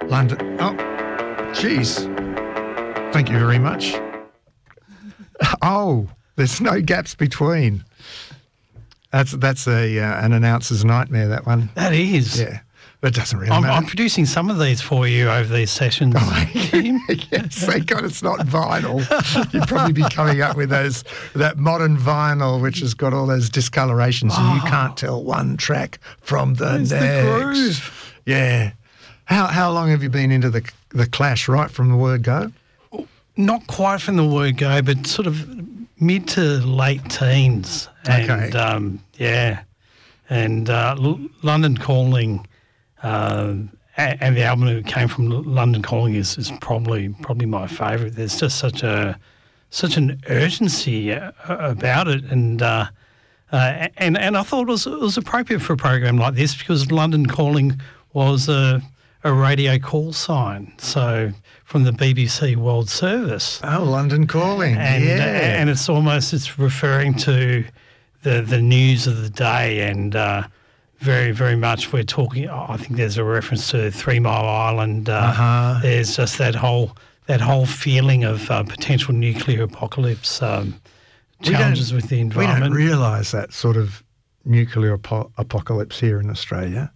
London. Oh, geez. Thank you very much. Oh, there's no gaps between. That's an announcer's nightmare, that one. That is. Yeah, but it doesn't really matter. I'm producing some of these for you over these sessions. Yes, thank God it's not vinyl. You'd probably be coming up with that modern vinyl which has got all those discolorations and you can't tell one track from the next. The groove. Yeah. How long have you been into the Clash, right from the word go? Not quite from the word go, but sort of mid to late teens. And, okay. And London Calling, and the album that came from London Calling is probably my favourite. There's just such an urgency about it, and I thought it was appropriate for a program like this because London Calling was a radio call sign. So from the BBC World Service. Oh, London Calling, and it's referring to the news of the day, and very, very much we're talking. I think there's a reference to 3 Mile Island. There's just that whole feeling of potential nuclear apocalypse, challenges with the environment. We don't realise that sort of nuclear apocalypse here in Australia.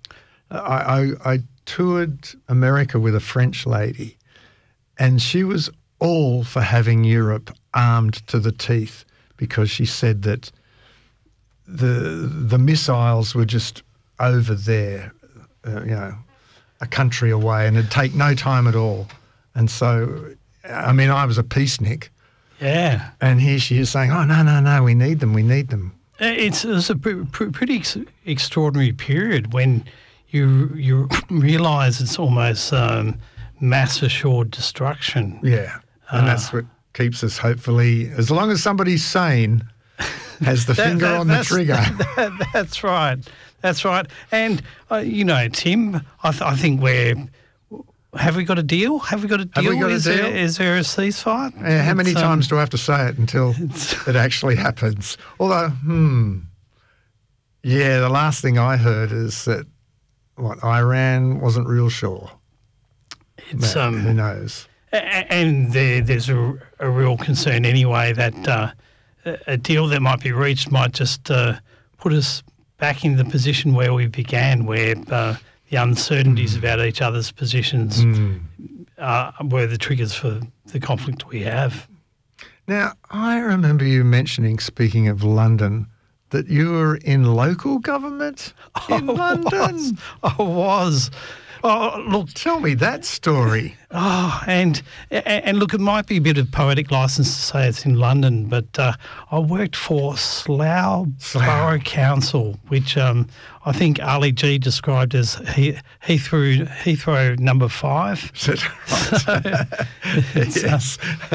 I toured America with a French lady, and she was all for having Europe armed to the teeth because she said that the missiles were just over there, a country away, and it'd take no time at all. And so, I mean, I was a peacenik. Yeah. And here she is saying, oh, no, we need them. It was a pretty extraordinary period when you realise it's almost mass assured destruction. Yeah, and that's what keeps us, hopefully, as long as somebody's sane, has the finger on the trigger. That's right. That's right. And, Tim, I think have we got a deal? Have we got a deal? Is there a ceasefire? How many times do I have to say it until it actually happens? Although, the last thing I heard is that, Iran wasn't real sure. Who knows? And there's a real concern anyway that a deal that might be reached might just put us back in the position where we began, where the uncertainties about each other's positions were the triggers for the conflict we have. Now, I remember you mentioning, speaking of London, that you were in local government in London. I was. Oh, look, tell me that story. Oh, and look, it might be a bit of poetic license to say it's in London, but I worked for Slough Borough Council, which I think Ali G described as Heathrow number 5. Yes.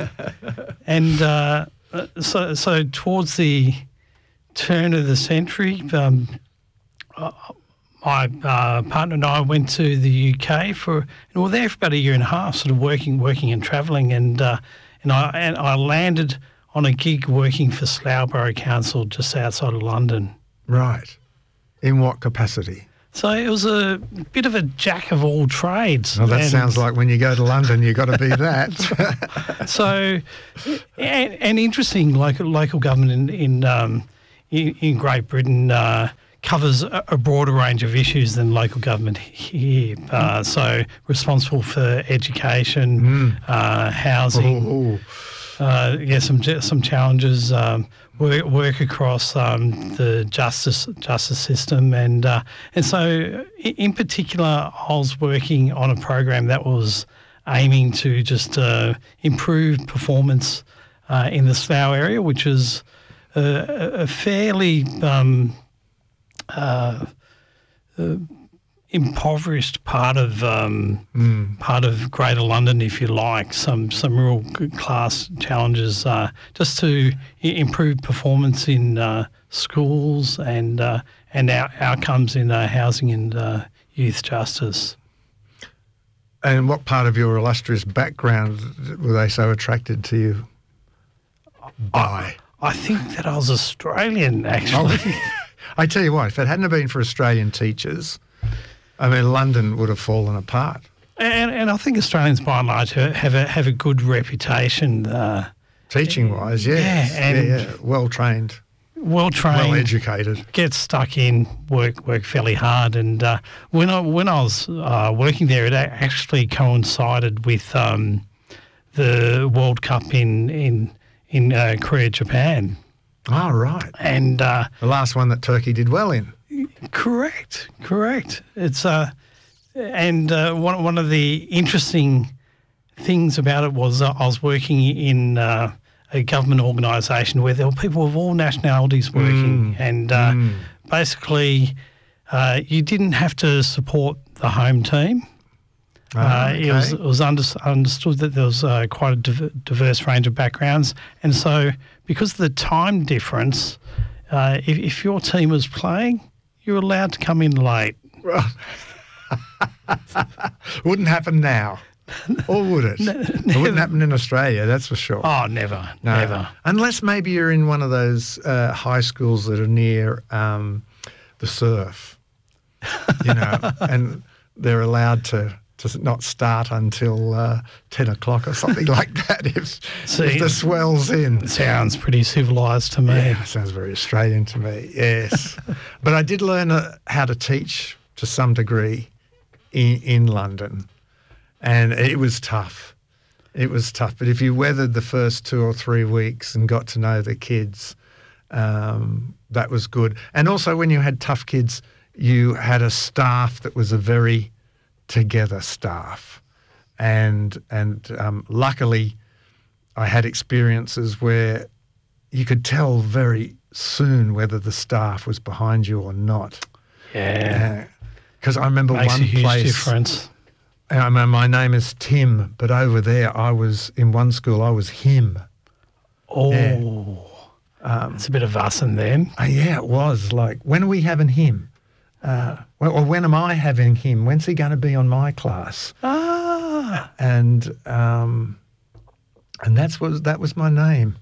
And so towards the turn of the century, my partner and I went to the UK and we were there for about a year and a half, sort of working and travelling, and I landed on a gig working for Slough Borough Council just outside of London. Right. In what capacity? So it was a bit of a jack of all trades. Well, that sounds like when you go to London, you've got to be that. So, and interesting, local government in Great Britain covers a broader range of issues than local government here. So responsible for education, housing, some challenges, work across the justice system, and so in particular, I was working on a program that was aiming to just improve performance in the Slough area, which is a fairly impoverished part of Greater London, if you like. Some real good class challenges just to improve performance in schools and outcomes in housing and youth justice. And what part of your illustrious background were they so attracted to you by? I think that I was Australian, actually. I tell you what, if it hadn't have been for Australian teachers, I mean, London would have fallen apart. And I think Australians, by and large, have a good reputation. Teaching-wise, yes. Well trained, well educated, get stuck in, work fairly hard. And when I was working there, it actually coincided with the World Cup in Korea, Japan. Oh, right. And the last one that Turkey did well in. Correct. It's and one of the interesting things about it was I was working in a government organisation where there were people of all nationalities working, and basically you didn't have to support the home team. Okay. It was understood that there was quite a diverse range of backgrounds, and so because of the time difference, if your team was playing, you're allowed to come in late. Wouldn't happen now. Or would it? It wouldn't happen in Australia, that's for sure. Oh, never. Unless maybe you're in one of those high schools that are near the surf, and they're allowed to not start until 10 o'clock or something like that if the swell's in. Sounds pretty civilised to me. Yeah, sounds very Australian to me, yes. But I did learn how to teach to some degree in London. And it was tough. But if you weathered the first 2 or 3 weeks and got to know the kids, that was good. And also when you had tough kids, you had a staff that was a very together staff. And luckily I had experiences where you could tell very soon whether the staff was behind you or not. Yeah. Because I remember Makes one a huge place. Difference. My name is Tim, but over there I was, in one school, I was him. Oh, yeah. It's a bit of us and them. Yeah, it was. Like, when are we having him? Or when am I having him? When's he going to be on my class? And that was my name.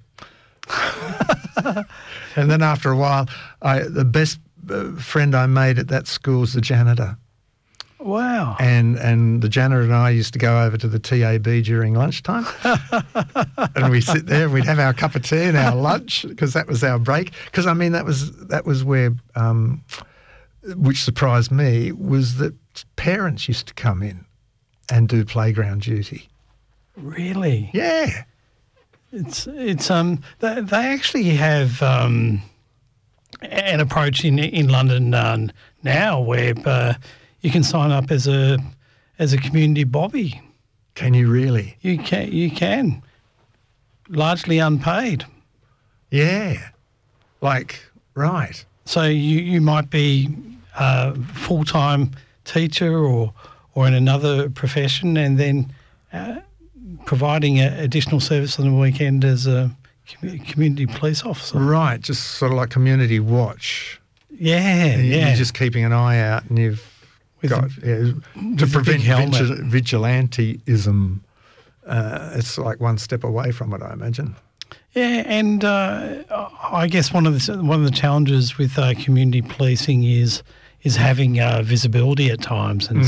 And then after a while, the best friend I made at that school was the janitor. Wow. And the janitor and I used to go over to the TAB during lunchtime and we'd sit there and we'd have our cup of tea and our lunch because that was our break. Because, that was where, which surprised me, was that parents used to come in and do playground duty. Really? Yeah. They actually have an approach in London now where you can sign up as a community bobby. Can you really? You can. Largely unpaid. Yeah. Right. So you might be a full-time teacher or in another profession and then providing additional service on the weekend as a community police officer. Right, just sort of like community watch. Yeah. You're just keeping an eye out and you've got to prevent vigilantism. It's like one step away from it, I imagine. Yeah, and I guess one of the challenges with community policing is having visibility at times, and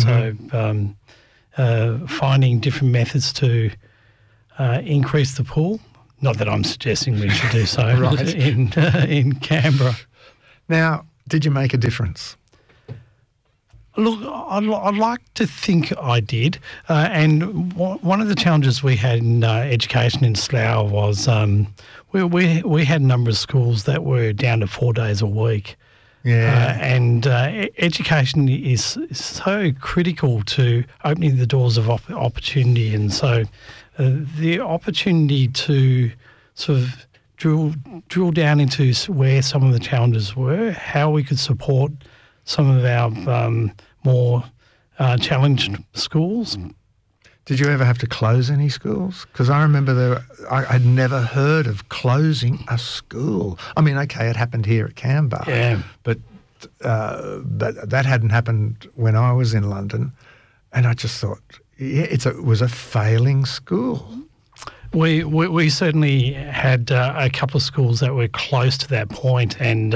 so finding different methods to increase the pool. Not that I'm suggesting we should do so right. in Canberra. Now, did you make a difference? Look, I'd like to think I did. And one of the challenges we had in education in Slough was we had a number of schools that were down to 4 days a week. Yeah. And education is so critical to opening the doors of opportunity. And so the opportunity to sort of drill down into where some of the challenges were, how we could support some of our more challenged schools. Did you ever have to close any schools? Because I remember I'd never heard of closing a school. I mean, okay, it happened here at Canberra, but that hadn't happened when I was in London. And I just thought, it was a failing school. We certainly had a couple of schools that were close to that point, and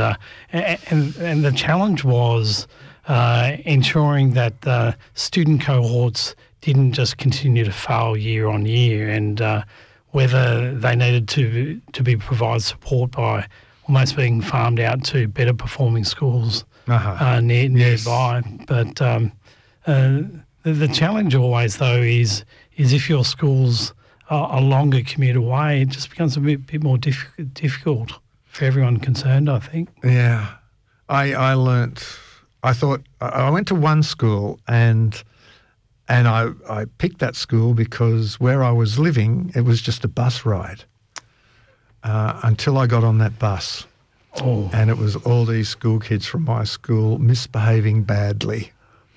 the challenge was ensuring that the student cohorts didn't just continue to fail year on year, and whether they needed to be provided support by almost being farmed out to better performing schools nearby. But the challenge always, though, is if your school's a longer commute away, it just becomes a bit more difficult for everyone concerned, I think. Yeah. I learnt, I thought, I went to one school and I picked that school because where I was living, it was just a bus ride until I got on that bus. Oh. And it was all these school kids from my school misbehaving badly.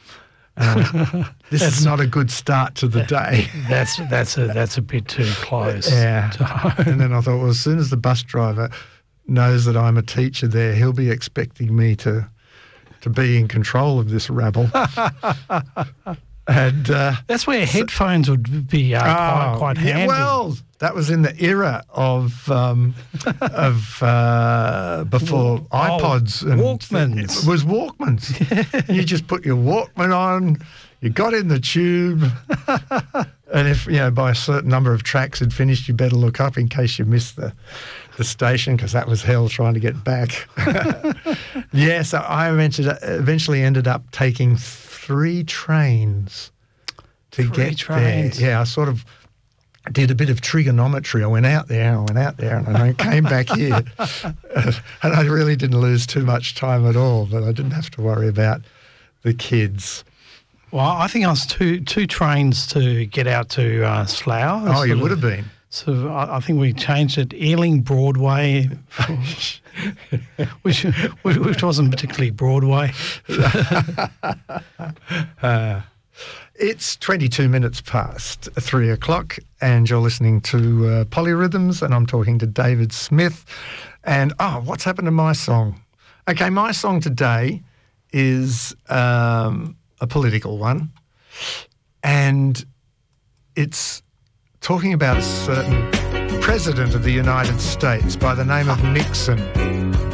This is not a good start to the day. That's a bit too close. Yeah. And then I thought, well, as soon as the bus driver knows that I'm a teacher there, he'll be expecting me to be in control of this rabble. And that's where headphones would be quite handy. Yeah, well, that was in the era of before iPods and Walkmans. It was Walkmans. You just put your Walkman on, you got in the tube, and if by a certain number of tracks had finished, you better look up in case you missed the station, because that was hell trying to get back. Yeah, so I eventually ended up taking 3 trains to get there. Yeah, I sort of did a bit of trigonometry. I went out there, and I came back here. And I really didn't lose too much time at all, but I didn't have to worry about the kids. Well, I think I was two trains to get out to Slough. Oh, you would have been. So I think we changed it, Ealing Broadway, which wasn't particularly Broadway. It's 22 minutes past 3 o'clock, and you're listening to Polyrhythms, and I'm talking to David Smith. And, what's happened to my song? Okay, my song today is a political one, and it's talking about a certain president of the United States by the name of Nixon.